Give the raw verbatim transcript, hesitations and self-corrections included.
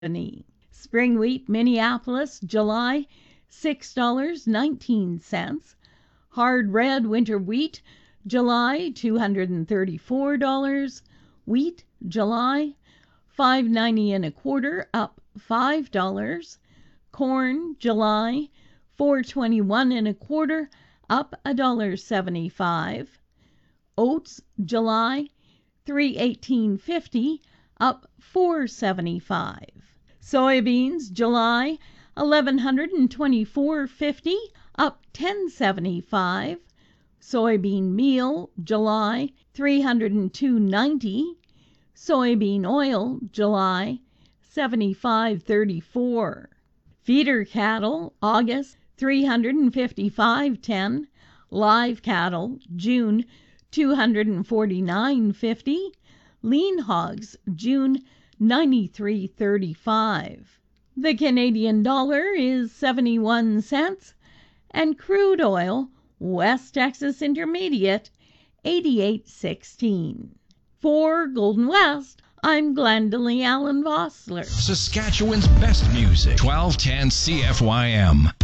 Spring wheat, Minneapolis, July, six dollars and nineteen cents. Hard red winter wheat, July, two hundred thirty-four dollars. Wheat, July, five ninety and a quarter, up five dollars. Corn, July, four twenty-one and a quarter, up a dollar seventy-five. Oats, July, three eighteen fifty, up four seventy-five. Soybeans, July, eleven twenty-four fifty, up ten seventy-five. Soybean meal, July, three hundred two ninety. Soybean oil, July, seventy-five thirty-four. Feeder cattle, August, three hundred fifty-five ten. Live cattle, June, two hundred forty-nine fifty. Lean hogs, June, ninety-three thirty-five. The Canadian dollar is seventy-one cents, and crude oil, West Texas Intermediate, eighty-eight sixteen. For Golden West, I'm Glendalee Allen Vossler. Saskatchewan's best music, twelve ten C F Y M.